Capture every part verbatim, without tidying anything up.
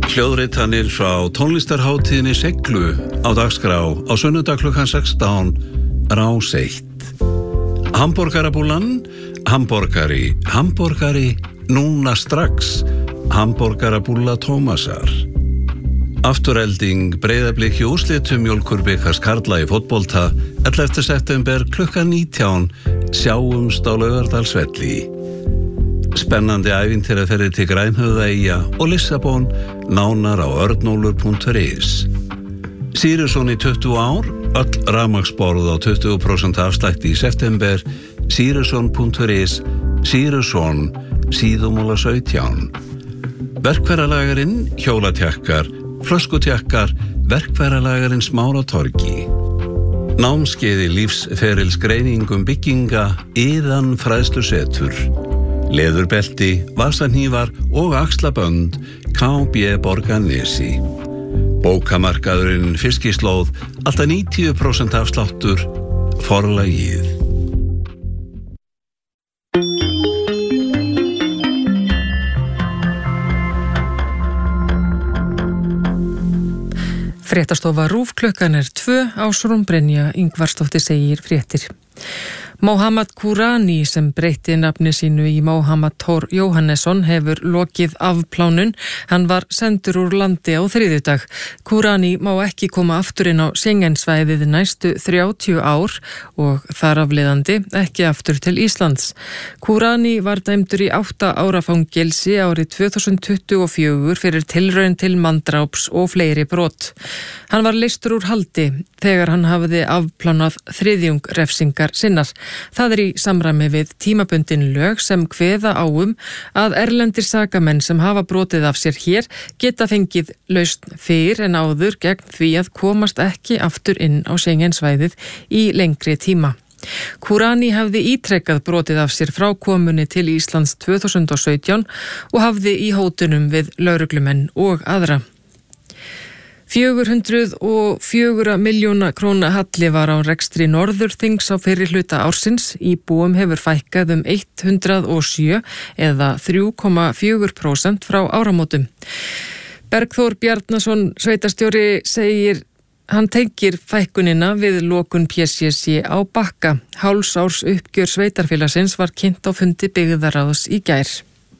Hljóðritanir frá tónlistarhátíðinni Seglu á dagskrá á sunnudag klukkan sextán Rás eitt. Hamborgarabúlan, hamborgari, hamborgari, núna strax, hamborgarabúlla Tómasar. Afturelding Breiðablik í úrslitum Mjólkurbikars karla í fótbolta ellefta september klukkan nítján sjáumst á Laugardalsvelli. Spennandi ævintýraferðir til Grænhöfðaeyja og Lissabon nánar á örnólfur punktur is. Sýrusson í tuttugu ár, öll rafmagnsborð á tuttugu prósent afslætti í september, sýrusson punktur is, Sýrusson, síðumúla sautján. Verkfæralagarinn, hjólatjakkar, flöskutjakkar, verkfæralagarinn Smáratorgi. Námskeiði lífsferilsgreiningum bygginga, Iðan fræðslusetur. Leðurbelti, vasanhnífar og axlabönd, K B Borgarnesi. Bókamarkaðurinn Fiskislóð, alltaf níutíu prósent afsláttur, Forlagið. Fréttastofa RÚV klukkan er tvö, Ásrún Brynja Ingvarsdóttir segir fréttir. Mohammad Kurani sem breytti nafni sínu í Mohammad Thor Jóhannesson hefur lokið afplánun. Hann var sendur úr landi á þriðjudag. Kurani má ekki koma aftur inn á Schengensvæðið næstu þrjátíu ár og þar af leiðandi ekki aftur til Íslands. Kurani var dæmdur í átta ára fangelsi árið tvö þúsund tuttugu og fjögur fyrir tilraun til manndráps og fleiri brot. Hann var leystur úr haldi þegar hann hafði afplánað þriðjung refsingar sinnar. Það er í samræmi við tímabundin lög sem kveða á um að erlendir sakamenn sem hafa brotið af sér hér geta fengið lausn fyrr en áður gegn því að komast ekki aftur inn á Schengensvæðið í lengri tíma. Kurani hafði ítrekkað brotið af sér frá komunni til Íslands tvö þúsund og sautján og hafði í hótunum við lögreglumenn og aðra. fjögur hundruð og fjögur milljóna króna halli var á rekstri Norðurþings á fyrri hluta ársins. Íbúum hefur fækkað um hundrað og sjö eða þrjú komma fjögur prósent frá áramótum. Bergþór Bjarnason sveitarstjóri segir hann tengir fækkunina við lokun P C C á Bakka. Hálfsárs uppgjör sveitarfélagsins var kynnt á fundi byggðaráðs í gær.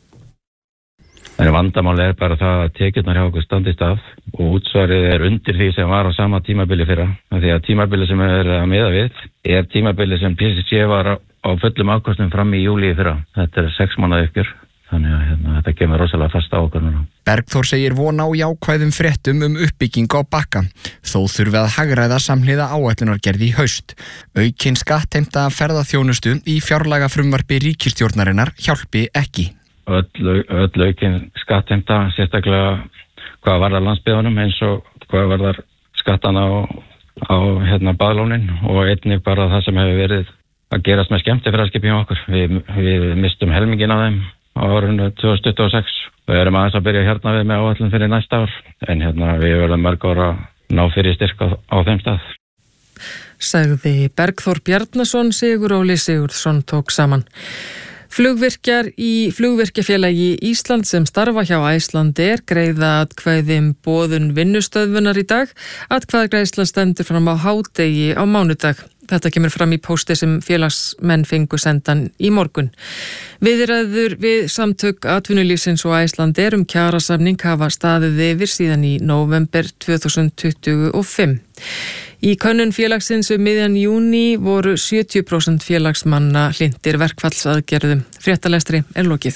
En vandamáli er bara það að tekjurnar hjá okkur standist af og útsvarið er undir því sem var á sama tímabili fyrra. Því að tímabili sem er að miða við er tímabili sem P C C var á fullum afkostum fram í júlí fyrra. Þetta er sex mánaða uppgjör, þannig að hérna, þetta kemur rosalega fast á okkur núna. Bergþór segir von á jákvæðum fréttum um uppbyggingu á Bakka. Þó þurfi að hagræða samhliða áætlunargerð í haust. Aukin skattheimta ferðaþjónustu í fjárlagafrumvarpi ríkisstjórnarinnar hjálpi ekki. Öll, öll aukin skattheimta, sérstaklega hvað varðar landsbyggðunum eins og hvað varðar skattana á, á hérna, baðlónin og einnig bara það sem hefur verið að gerast með skemmtifræðskipum hjá okkur. Við, við mistum helmingin af þeim á árinu tvö þúsund tuttugu og sex. Við erum aðeins að byrja hérna við með áætlun fyrir næsta ár en hérna, við verðum mörg ára að ná fyrir styrk á, á þeim stað. Sagði Bergþór Bjarnason, Sigur Óli Sigurðsson tók saman. Flugvirkjar í Flugvirkjafélagi Ísland sem starfa hjá Icelandair greiða atkvæði um boðun vinnustöðvunar í dag. Atkvæðagreiðsla stendur fram á hádegi á mánudag. Þetta kemur fram í pósti sem félagsmenn fengu sendan í morgun. Viðræður við samtök atvinnulífsins og Icelandair um kjarasamning hafa staðið yfir síðan í nóvember tvö þúsund tuttugu og fimm. Í könnun félagsins um miðjan júní voru sjötíu prósent félagsmanna hlynntir verkfallsaðgerðum. Fréttalestri er lokið.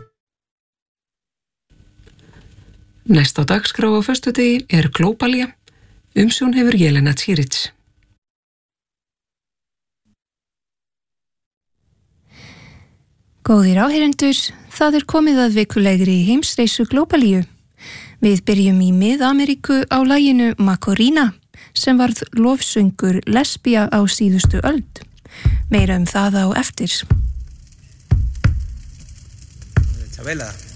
Næst á dagskrá á föstudegi er Glóbalía. Umsjón hefur Jelena Tsiric. Góðir áheyrendur, það er komið að vikulegri heimsreisu Glóbalíu. Við byrjum í Mið-Ameríku á laginu Macorina, sem varð lofsöngur lesbía á síðustu öld. Meira um það á eftir. Isabela.